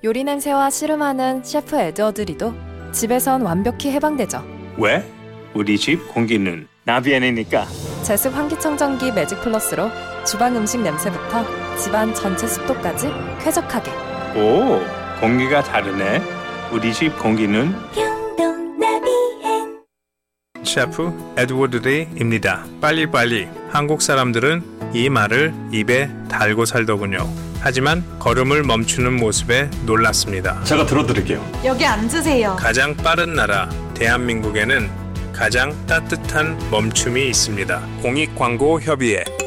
요리 냄새와 씨름하는 셰프 에드워드 리도 집에선 완벽히 해방되죠. 왜? 우리 집 공기는 나비안이니까. 제습 환기청정기 매직 플러스로 주방 음식 냄새부터 집안 전체 습도까지 쾌적하게. 오, 공기가 다르네. 우리 집 공기는 셰프 에드워드 리입니다. 빨리빨리. 한국 사람들은 이 말을 입에 달고 살더군요. 하지만 걸음을 멈추는 모습에 놀랐습니다. 제가 들어드릴게요. 여기 앉으세요. 가장 빠른 나라 대한민국에는 가장 따뜻한 멈춤이 있습니다. 공익광고협의회